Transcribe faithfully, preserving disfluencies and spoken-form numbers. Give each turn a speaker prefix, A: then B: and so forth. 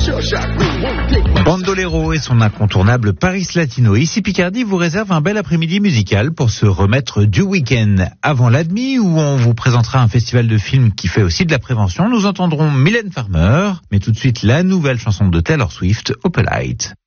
A: Bandolero et son incontournable Paris Latino. Ici Picardie vous réserve un bel après-midi musical pour se remettre du week-end. Avant l'Admi, où on vous présentera un festival de films qui fait aussi de la prévention, nous entendrons Mylène Farmer, mais tout de suite la nouvelle chanson de Taylor Swift, Opalite.